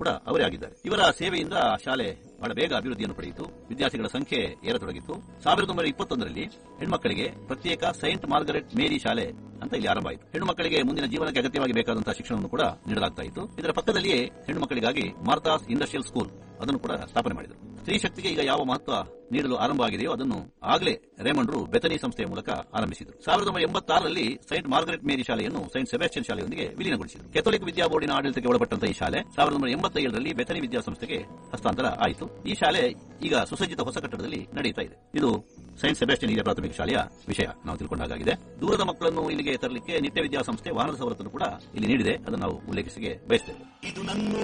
ಕೂಡ ಅವರೇ ಆಗಿದ್ದಾರೆ. ಇವರ ಸೇವೆಯಿಂದ ಶಾಲೆ ಬಹಳ ಬೇಗ ಅಭಿವೃದ್ಧಿಯನ್ನು ಪಡೆಯಿತು. ವಿದ್ಯಾರ್ಥಿಗಳ ಸಂಖ್ಯೆ ಏರತೊಡಗಿತ್ತು. 1921ರಲ್ಲಿ ಹೆಣ್ಮಕ್ಕಳಿಗೆ ಪ್ರತ್ಯೇಕ ಸೈಂಟ್ ಮಾರ್ಗರೆಟ್ ಮೇರಿ ಶಾಲೆ ಅಂತ ಇಲ್ಲಿ ಆರಂಭ ಆಯಿತು. ಹೆಣ್ಣು ಮಕ್ಕಳಿಗೆ ಮುಂದಿನ ಜೀವನಕ್ಕೆ ಅಗತ್ಯವಾಗಿ ಬೇಕಾದಂತಹ ಶಿಕ್ಷಣವನ್ನು ಕೂಡ ನೀಡಲಾಗ್ತಾ ಇತ್ತು. ಇದರ ಪಕ್ಕದಲ್ಲಿಯೇ ಹೆಣ್ಣು ಮಕ್ಕಳಿಗಾಗಿ ಮಾರ್ಥಾಸ್ ಇಂಡಸ್ಟ್ರಿಯಲ್ ಸ್ಕೂಲ್ ಅದನ್ನು ಕೂಡ ಸ್ಥಾಪನೆ ಮಾಡಿದರು. ಸ್ತ್ರೀ ಶಕ್ತಿಗೆ ಈಗ ಯಾವ ಮಹತ್ವ ನೀಡಲು ಆರಂಭ ಆಗಿದೆಯೋ ಅದನ್ನು ಆಗಲೇ ರೇಮಂಡ್ರು ಬೆಥನಿ ಸಂಸ್ಥೆಯ ಮೂಲಕ ಆರಂಭಿಸಿದರು. 1986ರಲ್ಲಿ ಸೈಂಟ್ ಮಾರ್ಗರೆಟ್ ಮೇರಿ ಶಾಲೆಯನ್ನು ಸೈಂಟ್ ಸೆಬಾಸ್ಟಿಯನ್ ಶಾಲೆಯೊಂದಿಗೆ ವಿಲೀನಗೊಳಿಸಿದರು. ಕೆಥೋಲಿಕ್ ವಿದ್ಯಾ ಬೋರ್ಡಿನ ಆಡಳಿತಕ್ಕೆ ಒಳಪಟ್ಟಂತಹ ಈ ಶಾಲೆ 1987ರಲ್ಲಿ ಬೆಥನಿ ವಿದ್ಯಾಸಂಸ್ಥೆಗೆ ಹಸ್ತಾಂತರ ಆಯಿತು. ಈ ಶಾಲೆ ಈಗ ಸುಸಜ್ಜಿತ ಹೊಸ ಕಟ್ಟಡದಲ್ಲಿ ನಡೆಯುತ್ತಾ ಇದೆ. ಇದು ಸೈಂಟ್ ಸೆಬಾಸ್ಟಿಯನ್ ಹಿರಿಯ ಪ್ರಾಥಮಿಕ ಶಾಲೆಯ ವಿಷಯ ನಾವು ತಿಳ್ಕೊಂಡಾಗಿದೆ. ದೂರದ ಮಕ್ಕಳನ್ನು ಇಲ್ಲಿಗೆ ತರಲಿಕ್ಕೆ ನಿತ್ಯ ವಿದ್ಯಾಸಂಸ್ಥೆ ವಾಹನದ ಸವಲತ್ತನ್ನು ಕೂಡ ಇಲ್ಲಿ ನೀಡಿದೆ. ಅದನ್ನು ನಾವು ಉಲ್ಲೇಖಿಸಿಗೆ ಬಯಸುತ್ತೇವೆ.